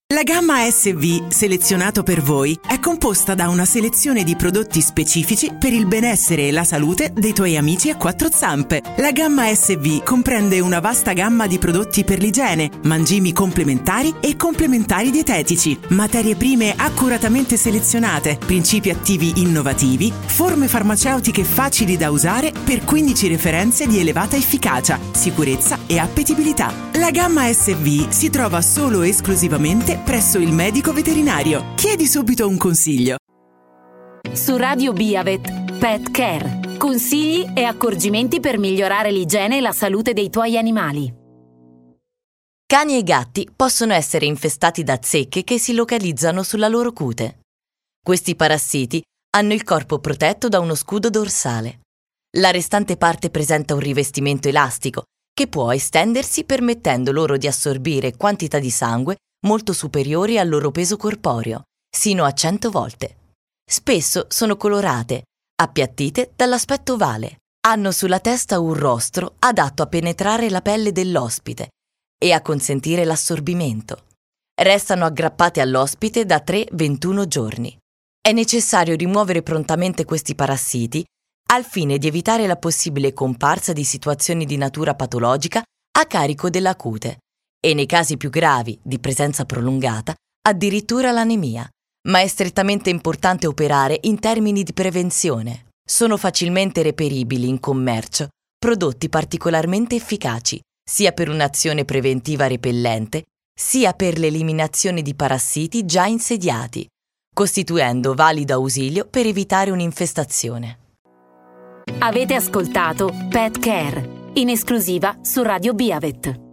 La gamma SV, selezionato per voi, è composta da una selezione di prodotti specifici per il benessere e la salute dei tuoi amici a quattro zampe. La gamma SV comprende una vasta gamma di prodotti per l'igiene, mangimi complementari e complementari dietetici, materie prime accuratamente selezionate, principi attivi innovativi, forme farmaceutiche facili da usare per 15 referenze di elevata efficacia, sicurezza e appetibilità. La gamma SV si trova solo e esclusivamente presso il medico veterinario. Chiedi subito un consiglio. Su Radio Biavet, Pet Care. Consigli e accorgimenti per migliorare l'igiene e la salute dei tuoi animali. Cani e gatti possono essere infestati da zecche che si localizzano sulla loro cute. Questi parassiti hanno il corpo protetto da uno scudo dorsale. La restante parte presenta un rivestimento elastico che può estendersi permettendo loro di assorbire quantità di sangue molto superiori al loro peso corporeo, sino a 100 volte. Spesso sono colorate, appiattite dall'aspetto ovale, hanno sulla testa un rostro adatto a penetrare la pelle dell'ospite e a consentire l'assorbimento. Restano aggrappate all'ospite da 3-21 giorni. È necessario rimuovere prontamente questi parassiti al fine di evitare la possibile comparsa di situazioni di natura patologica a carico della cute e, nei casi più gravi di presenza prolungata, addirittura l'anemia. Ma è strettamente importante operare in termini di prevenzione. Sono facilmente reperibili in commercio prodotti particolarmente efficaci, sia per un'azione preventiva repellente, sia per l'eliminazione di parassiti già insediati, costituendo valido ausilio per evitare un'infestazione. Avete ascoltato Pet Care, in esclusiva su Radio Biavet.